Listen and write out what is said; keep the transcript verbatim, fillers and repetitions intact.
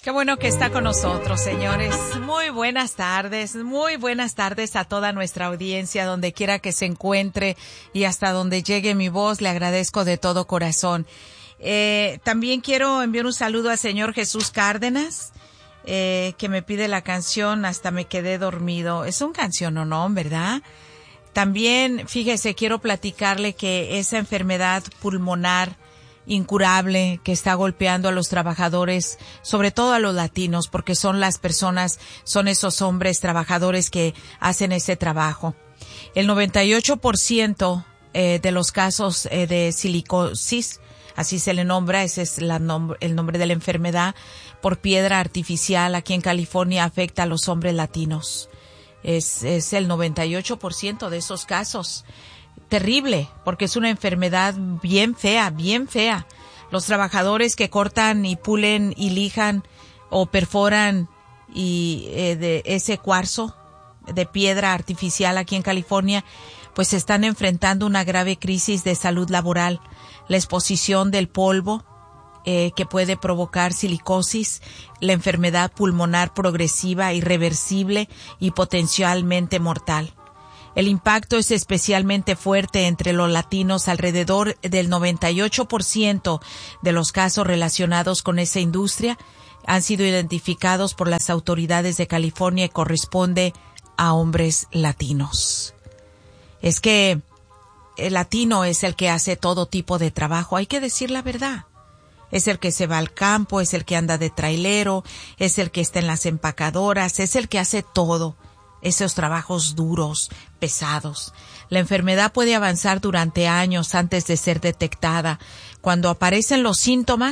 Qué bueno que está con nosotros, señores. Muy buenas tardes, muy buenas tardes a toda nuestra audiencia, donde quiera que se encuentre y hasta donde llegue mi voz, le agradezco de todo corazón. Eh, también quiero enviar un saludo al señor Jesús Cárdenas, eh, que me pide la canción Hasta me quedé dormido. Es un canciononón, ¿verdad? También, fíjese, quiero platicarle que esa enfermedad pulmonar incurable que está golpeando a los trabajadores, sobre todo a los latinos, porque son las personas, son esos hombres trabajadores que hacen ese trabajo. El noventa y ocho por ciento eh, de los casos eh, de silicosis, así se le nombra, ese es la nom- el nombre de la enfermedad, por piedra artificial aquí en California, afecta a los hombres latinos. Es, es el noventa y ocho por ciento de esos casos. Terrible, porque es una enfermedad bien fea, bien fea. Los trabajadores que cortan y pulen y lijan o perforan y eh, de ese cuarzo de piedra artificial aquí en California, pues están enfrentando una grave crisis de salud laboral. La exposición del polvo eh, que puede provocar silicosis, la enfermedad pulmonar progresiva, irreversible y potencialmente mortal. El impacto es especialmente fuerte entre los latinos. Alrededor del noventa y ocho por ciento de los casos relacionados con esa industria han sido identificados por las autoridades de California y corresponde a hombres latinos. Es que el latino es el que hace todo tipo de trabajo, hay que decir la verdad. Es el que se va al campo, es el que anda de trailero, es el que está en las empacadoras, es el que hace todo. Esos trabajos duros, pesados. La enfermedad puede avanzar durante años antes de ser detectada. Cuando aparecen los síntomas,